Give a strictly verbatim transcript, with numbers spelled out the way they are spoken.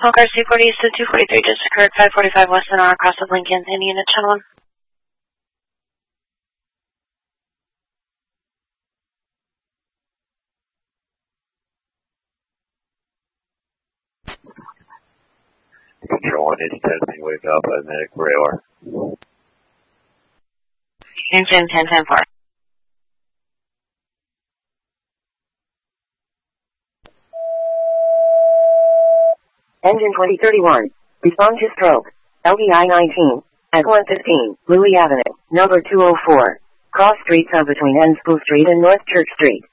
Car C forty East two forty-three just occurred, five forty-five West Sonora, across of Lincoln. Any unit channel one? Control one is testing, wake up, at medic radar. Engine ten ten four. Engine twenty thirty-one. Respond to stroke. L D I nineteen. At one fifteen, Louis Avenue, number two oh four. Cross streets of between Enspool Street and North Church Street.